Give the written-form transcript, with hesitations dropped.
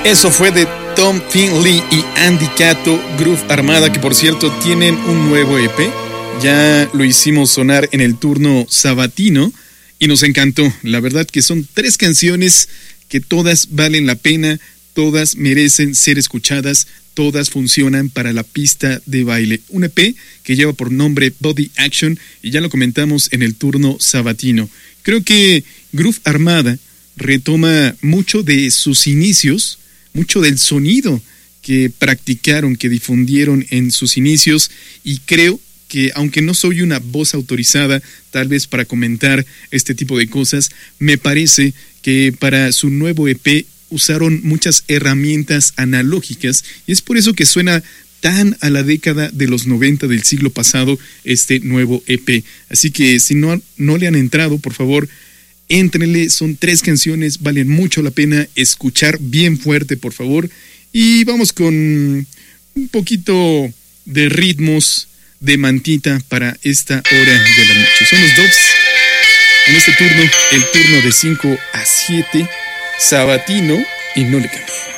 Eso fue de Tom Finley y Andy Cato, Groove Armada, que por cierto tienen un nuevo EP. Ya lo hicimos sonar en el turno sabatino y nos encantó. La verdad que son 3 canciones que todas valen la pena, todas merecen ser escuchadas, todas funcionan para la pista de baile. Un EP que lleva por nombre Body Action y ya lo comentamos en el turno sabatino. Creo que Groove Armada retoma mucho de sus inicios, mucho del sonido que practicaron, que difundieron en sus inicios, y creo que aunque no soy una voz autorizada tal vez para comentar este tipo de cosas, me parece que para su nuevo EP usaron muchas herramientas analógicas y es por eso que suena tan a la década de los 90 del siglo pasado este nuevo EP. Así que si no le han entrado, por favor, éntrenle. Son 3 canciones, valen mucho la pena escuchar bien fuerte, por favor. Y vamos con un poquito de ritmos de mantita para esta hora de la noche. Son los Doves. En este turno, el turno de 5 a 7, sabatino, y no le cambie.